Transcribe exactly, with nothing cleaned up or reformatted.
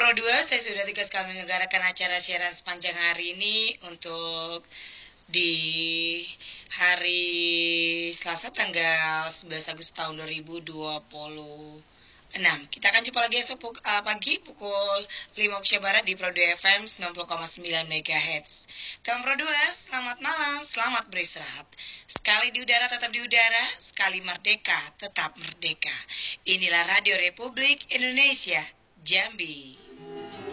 Pro dua, saya sudah tugas kami menyelenggarakan acara siaran sepanjang hari ini untuk di hari Selasa tanggal sebelas Agustus tahun dua ribu dua puluh enam. Kita akan jumpa lagi esok puk- uh, pagi pukul lima Indonesia Barat di Pro dua F M sembilan puluh koma sembilan MHz. Teman Pro dua, selamat malam, selamat beristirahat. Sekali di udara tetap di udara, sekali merdeka tetap merdeka. Inilah Radio Republik Indonesia, Jambi.